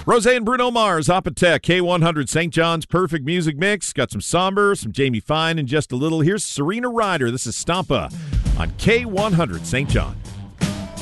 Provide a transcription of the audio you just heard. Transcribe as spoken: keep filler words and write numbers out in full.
Rose and Bruno Mars, Opatech, K one hundred, Saint John's Perfect Music Mix. Got some Somber, some Jamie Fine in just a little. Here's Serena Ryder. This is Stampa on K one hundred, Saint John.